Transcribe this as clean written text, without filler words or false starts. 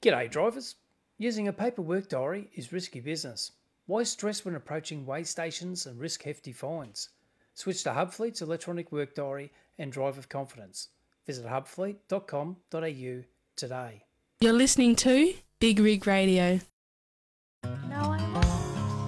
G'day drivers. Using a paper work diary is risky business. Why stress when approaching weigh stations and risk hefty fines? Switch to Hubfleet's electronic work diary and drive with confidence. Visit hubfleet.com.au today. You're listening to Big Rig Radio.